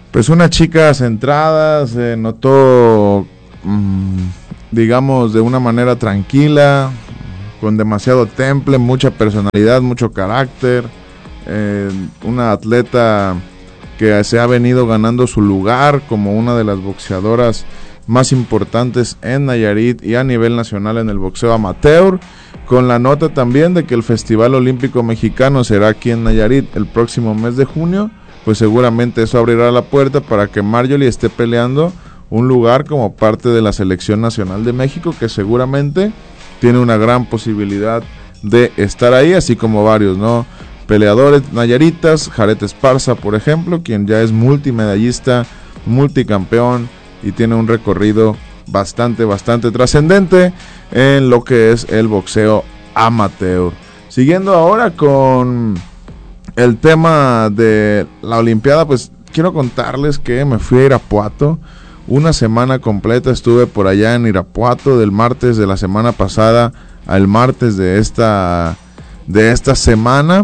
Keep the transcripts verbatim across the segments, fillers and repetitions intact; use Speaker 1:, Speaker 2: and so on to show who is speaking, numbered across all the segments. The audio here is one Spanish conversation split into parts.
Speaker 1: pues una chica centrada, se notó, mmm, digamos, de una manera tranquila, con demasiado temple, mucha personalidad, mucho carácter, eh, una atleta que se ha venido ganando su lugar como una de las boxeadoras más importantes en Nayarit y a nivel nacional en el boxeo amateur, con la nota también de que el Festival Olímpico Mexicano será aquí en Nayarit el próximo mes de junio, pues seguramente eso abrirá la puerta para que Marjorie esté peleando un lugar como parte de la Selección Nacional de México, que seguramente tiene una gran posibilidad de estar ahí, así como varios, ¿no? Peleadores nayaritas, Jared Esparza, por ejemplo, quien ya es multimedallista, multicampeón y tiene un recorrido bastante, bastante trascendente en lo que es el boxeo amateur. Siguiendo ahora con el tema de la Olimpiada, pues quiero contarles que me fui a Irapuato. Una semana completa estuve por allá en Irapuato, del martes de la semana pasada al martes de esta, de esta semana.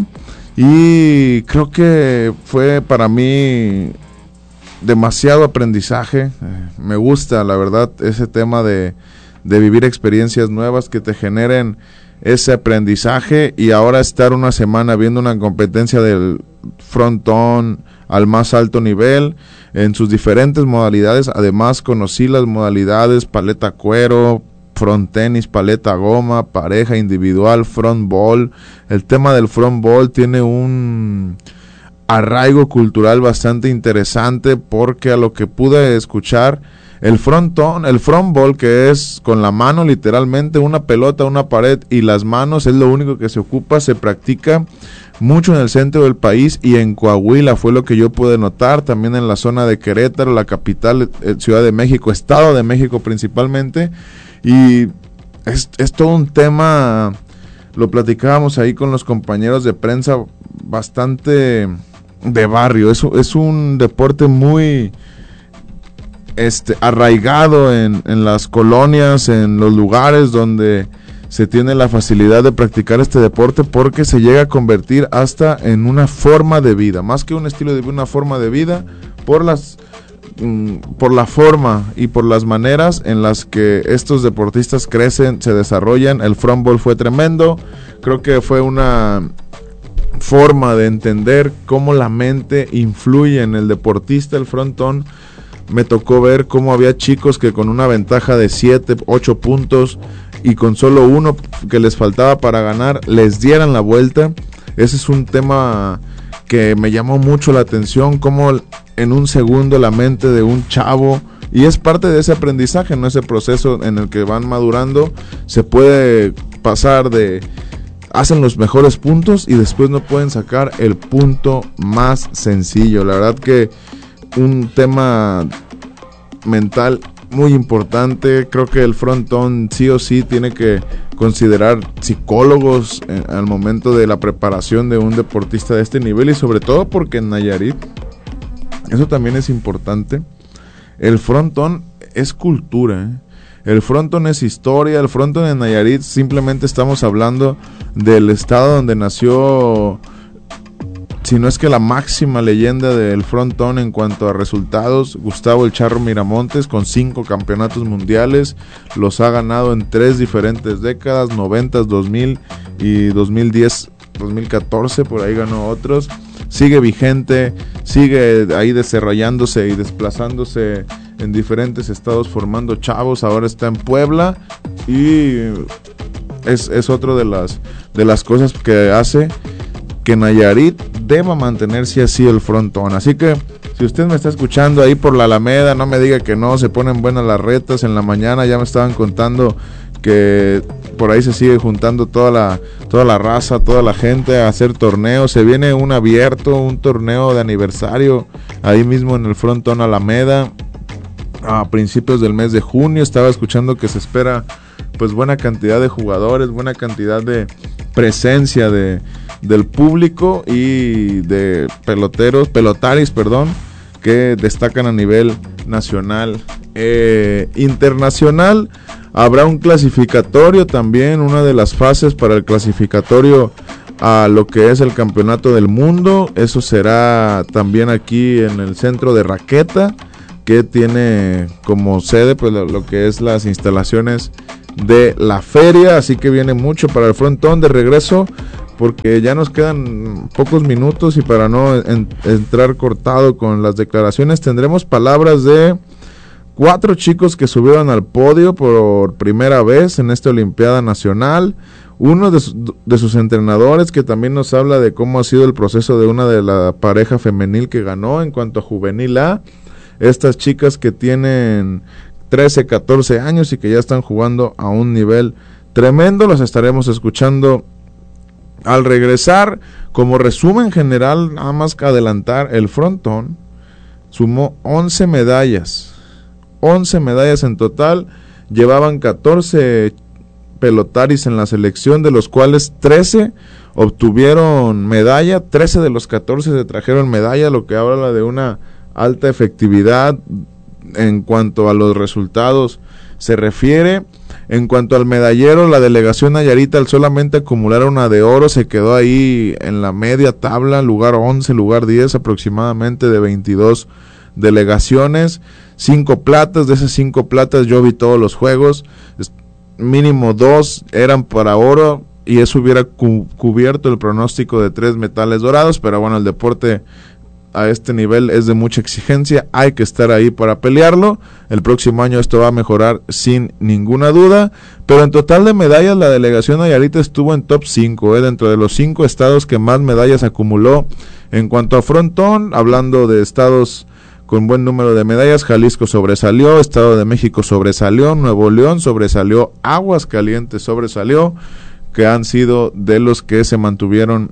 Speaker 1: Y creo que fue para mí demasiado aprendizaje. Me gusta, la verdad, ese tema de, de vivir experiencias nuevas que te generen ese aprendizaje, y ahora estar una semana viendo una competencia del frontón al más alto nivel en sus diferentes modalidades. Además conocí las modalidades paleta cuero, front tenis, paleta goma, pareja, individual, front ball. El tema del front ball tiene un arraigo cultural bastante interesante, porque a lo que pude escuchar, el frontón, el front ball, que es con la mano literalmente una pelota, una pared y las manos, es lo único que se ocupa, se practica mucho en el centro del país y en Coahuila, fue lo que yo pude notar, también en la zona de Querétaro, la capital, Ciudad de México, Estado de México principalmente, y es, es todo un tema, lo platicábamos ahí con los compañeros de prensa, bastante de barrio. Es, es un deporte muy este, arraigado en, en las colonias, en los lugares donde se tiene la facilidad de practicar este deporte, porque se llega a convertir hasta en una forma de vida, más que un estilo de vida, una forma de vida, por las mm, por la forma y por las maneras en las que estos deportistas crecen, se desarrollan. El frontball fue tremendo, creo que fue una forma de entender cómo la mente influye en el deportista. El frontón, me tocó ver cómo había chicos que con una ventaja de siete, ocho puntos y con solo uno que les faltaba para ganar, les dieran la vuelta. Ese es un tema que me llamó mucho la atención, cómo en un segundo la mente de un chavo, y es parte de ese aprendizaje, ¿no? Ese proceso en el que van madurando, se puede pasar de hacen los mejores puntos y después no pueden sacar el punto más sencillo. La verdad que un tema mental muy importante. Creo que el frontón sí o sí tiene que considerar psicólogos eh, al momento de la preparación de un deportista de este nivel, y sobre todo porque en Nayarit, eso también es importante, el frontón es cultura, ¿eh? El frontón es historia. El frontón en Nayarit, simplemente estamos hablando del estado donde nació, si no es que la máxima leyenda del frontón en cuanto a resultados, Gustavo El Charro Miramontes, con cinco campeonatos mundiales, los ha ganado en tres diferentes décadas, noventa, dos mil y dos mil diez, dos mil catorce, por ahí ganó otros. Sigue vigente, sigue ahí desarrollándose y desplazándose en diferentes estados, formando chavos. Ahora está en Puebla y es, es otro de las, de las cosas que hace que Nayarit deba mantenerse así el frontón. Así que si usted me está escuchando ahí por la Alameda, no me diga que no, se ponen buenas las retas. En la mañana ya me estaban contando que por ahí se sigue juntando toda la, toda la raza, toda la gente a hacer torneos. Se viene un abierto, un torneo de aniversario ahí mismo en el frontón Alameda a principios del mes de junio. Estaba escuchando que se espera pues buena cantidad de jugadores, buena cantidad de presencia de del público y de peloteros, pelotaris, perdón, que destacan a nivel nacional e internacional. Habrá un clasificatorio también, una de las fases para el clasificatorio a lo que es el campeonato del mundo. Eso será también aquí en el centro de raqueta, que tiene como sede pues lo, lo que es las instalaciones de la feria, así que viene mucho para el frontón de regreso, porque ya nos quedan pocos minutos y para no en, entrar cortado con las declaraciones, tendremos palabras de cuatro chicos que subieron al podio por primera vez en esta Olimpiada Nacional. Uno de, su, de sus entrenadores, que también nos habla de cómo ha sido el proceso de una de la pareja femenil que ganó en cuanto a Juvenil A. Estas chicas que tienen trece, catorce años y que ya están jugando a un nivel tremendo, los estaremos escuchando al regresar. Como resumen general, nada más que adelantar, el frontón sumó once medallas, once medallas en total. Llevaban catorce pelotaris en la selección, de los cuales trece obtuvieron medalla, trece de los catorce se trajeron medalla, lo que habla de una alta efectividad en cuanto a los resultados se refiere. En cuanto al medallero, la delegación Nayarita, al solamente acumular una de oro, se quedó ahí en la media tabla, lugar once, lugar diez aproximadamente de veintidós delegaciones. Cinco platas, de esas cinco platas yo vi todos los juegos, mínimo dos eran para oro, y eso hubiera cu- cubierto el pronóstico de tres metales dorados, pero bueno, el deporte a este nivel es de mucha exigencia, hay que estar ahí para pelearlo. El próximo año esto va a mejorar sin ninguna duda, pero en total de medallas la delegación Nayarita estuvo en top cinco, ¿eh? Dentro de los cinco estados que más medallas acumuló en cuanto a frontón. Hablando de estados con buen número de medallas, Jalisco sobresalió, Estado de México sobresalió, Nuevo León sobresalió, Aguascalientes sobresalió, que han sido de los que se mantuvieron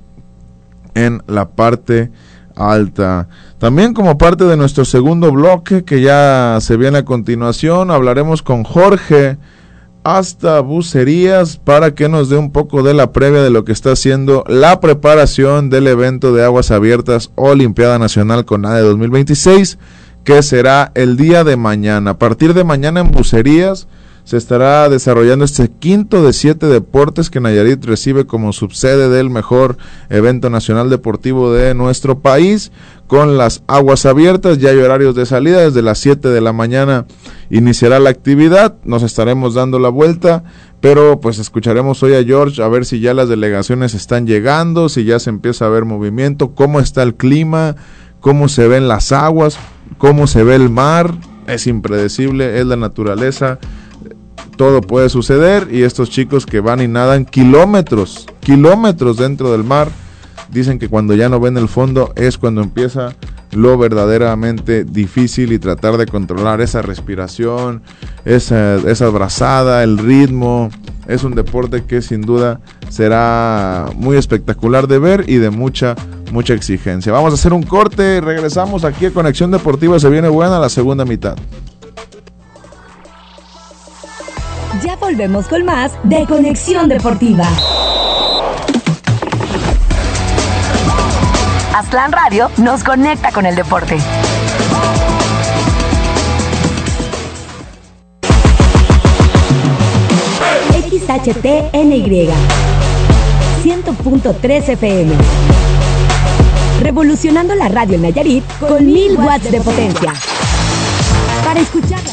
Speaker 1: en la parte alta. También, como parte de nuestro segundo bloque que ya se viene a continuación, hablaremos con Jorge hasta Bucerías para que nos dé un poco de la previa de lo que está haciendo la preparación del evento de aguas abiertas Olimpiada Nacional CONADE dos mil veintiséis, que será el día de mañana. A partir de mañana en Bucerías se estará desarrollando este quinto de siete deportes que Nayarit recibe como subsede del mejor evento nacional deportivo de nuestro país, con las aguas abiertas. Ya hay horarios de salida, desde las siete de la mañana iniciará la actividad, nos estaremos dando la vuelta, pero pues escucharemos hoy a George a ver si ya las delegaciones están llegando, si ya se empieza a ver movimiento, cómo está el clima, cómo se ven las aguas, cómo se ve el mar. Es impredecible, es la naturaleza, todo puede suceder, y estos chicos que van y nadan kilómetros, kilómetros dentro del mar, dicen que cuando ya no ven el fondo es cuando empieza lo verdaderamente difícil, y tratar de controlar esa respiración, esa, esa brazada, el ritmo. Es un deporte que sin duda será muy espectacular de ver y de mucha, mucha exigencia. Vamos a hacer un corte, regresamos aquí a Conexión Deportiva, se viene buena la segunda mitad.
Speaker 2: Ya volvemos con más de Conexión Deportiva. Aztlán Radio nos conecta con el deporte. X H T N Y cien punto tres F M. Revolucionando la radio en Nayarit con mil watts de potencia. Para escucharla.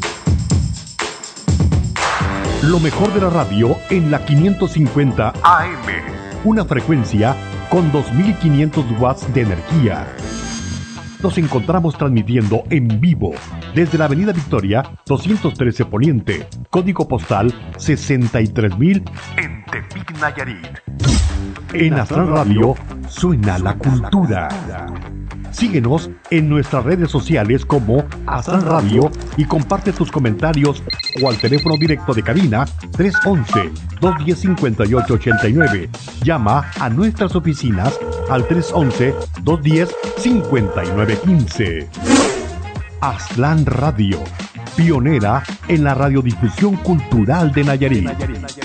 Speaker 3: Lo mejor de la radio en la quinientos cincuenta A M. Una frecuencia con dos mil quinientos watts de energía. Nos encontramos transmitiendo en vivo desde la Avenida Victoria doscientos trece Poniente, código postal sesenta y tres mil en Tepic, Nayarit. En Aztlán Radio suena la cultura. Síguenos en nuestras redes sociales como Aztlán Radio y comparte tus comentarios o al teléfono directo de cabina tres once, dos diez, cincuenta y ocho ochenta y nueve. Llama a nuestras oficinas al tres once, dos diez, cincuenta y nueve quince. Aztlán Radio, pionera en la radiodifusión cultural de Nayarit.